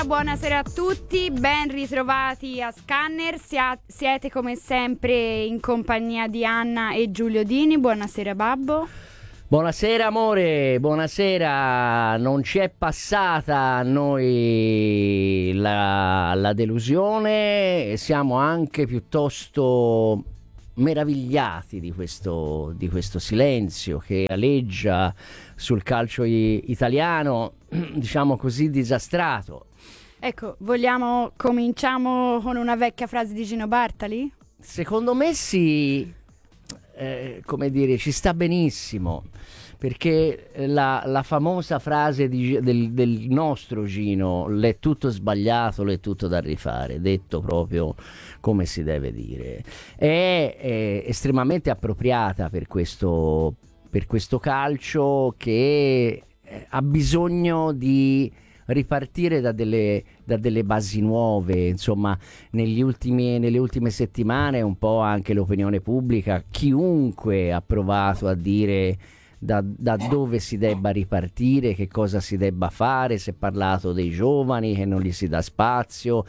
Buonasera a tutti, ben ritrovati a Scanner. Siete come sempre in compagnia di Anna e Giulio Dini. Buonasera Babbo. Buonasera amore, buonasera. Non ci è passata a noi la delusione, siamo anche piuttosto meravigliati di questo silenzio che aleggia sul calcio italiano, diciamo così, disastrato. Ecco, cominciamo con una vecchia frase di Gino Bartali? Secondo me sì, come dire, ci sta benissimo, perché la famosa frase del nostro Gino, l'è tutto sbagliato, l'è tutto da rifare, detto proprio come si deve dire, è estremamente appropriata per questo calcio che ha bisogno di ripartire da delle basi nuove. Insomma, nelle ultime settimane un po' anche l'opinione pubblica, chiunque ha provato a dire da dove si debba ripartire, che cosa si debba fare. Si è parlato dei giovani, che non gli si dà spazio,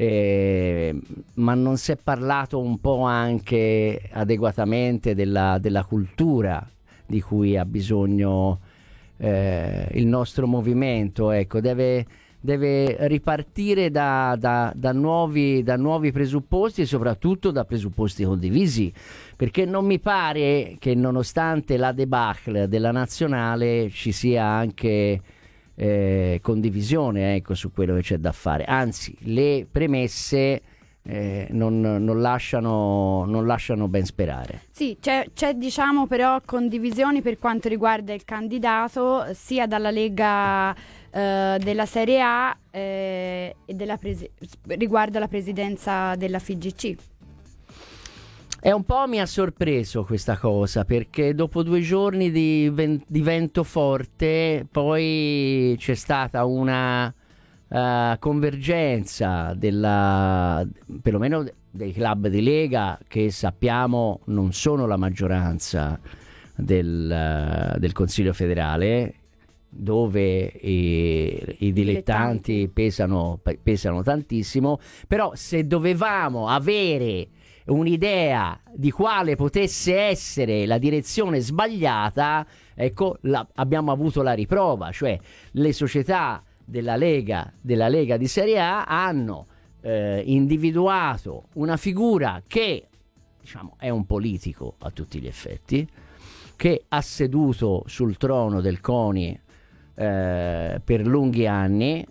ma non si è parlato un po' anche adeguatamente della cultura di cui ha bisogno il nostro movimento. Ecco, deve ripartire da nuovi presupposti, e soprattutto da presupposti condivisi, perché non mi pare che nonostante la debacle della nazionale ci sia anche condivisione, ecco, su quello che c'è da fare. Anzi, le premesse non lasciano ben sperare. Sì, c'è diciamo però condivisioni per quanto riguarda il candidato, sia dalla Lega della Serie A e riguardo alla presidenza della FIGC. E un po' mi ha sorpreso questa cosa, perché dopo 2 giorni di vento forte poi c'è stata una convergenza perlomeno dei club di Lega, che sappiamo non sono la maggioranza del Consiglio federale, dove i dilettanti pesano tantissimo. Però se dovevamo avere un'idea di quale potesse essere la direzione sbagliata, ecco, abbiamo avuto la riprova, cioè le società della Lega di Serie A hanno individuato una figura che, diciamo, è un politico a tutti gli effetti, che ha seduto sul trono del CONI per lunghi anni,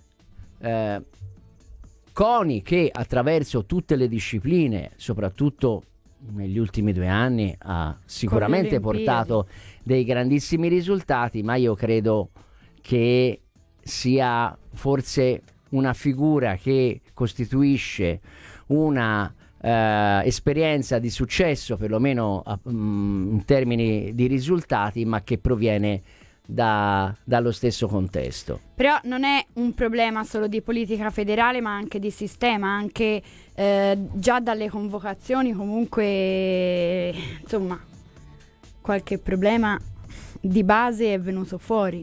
CONI che attraverso tutte le discipline, soprattutto negli ultimi 2 anni, ha sicuramente portato dei grandissimi risultati, ma io credo che sia forse una figura che costituisce una esperienza di successo, perlomeno in termini di risultati, ma che proviene dallo stesso contesto. Però non è un problema solo di politica federale, ma anche di sistema, anche già dalle convocazioni comunque, insomma, qualche problema di base è venuto fuori.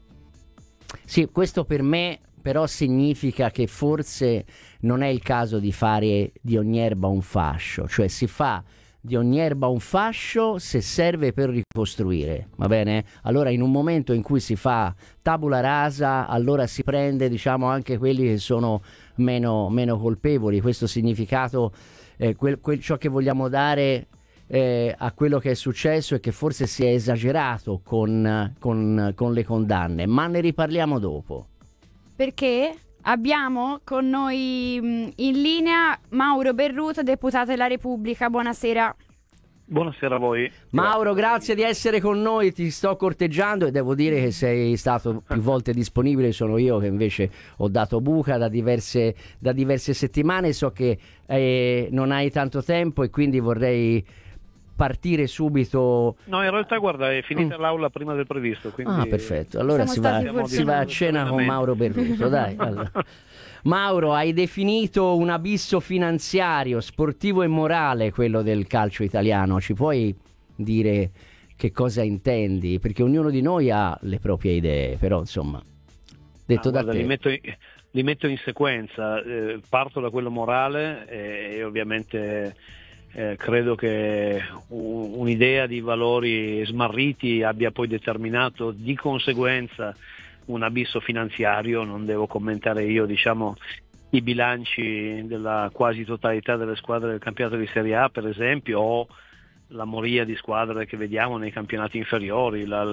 Sì, questo per me però significa che forse non è il caso di fare di ogni erba un fascio, cioè si fa di ogni erba un fascio se serve per ricostruire, va bene? Allora in un momento in cui si fa tabula rasa, allora si prende, diciamo, anche quelli che sono meno colpevoli. Questo significato, ciò che vogliamo dare a quello che è successo, e che forse si è esagerato con le condanne, ma ne riparliamo dopo. Perché abbiamo con noi in linea Mauro Berruto, deputato della Repubblica. Buonasera. Buonasera a voi. Mauro, grazie di essere con noi, ti sto corteggiando e devo dire che sei stato più volte disponibile. Sono io che invece ho dato buca da diverse settimane. So che non hai tanto tempo e quindi vorrei partire subito. No, in realtà guarda, è finita l'aula prima del previsto, quindi... perfetto, allora si va a cena con Mauro Berruto, dai. Allora. Mauro, hai definito un abisso finanziario, sportivo e morale quello del calcio italiano. Ci puoi dire che cosa intendi? Perché ognuno di noi ha le proprie idee, però insomma, detto da te. li metto in sequenza, parto da quello morale e ovviamente credo che un'idea di valori smarriti abbia poi determinato di conseguenza un abisso finanziario. Non devo commentare io, diciamo, i bilanci della quasi totalità delle squadre del campionato di Serie A, per esempio, o la moria di squadre che vediamo nei campionati inferiori,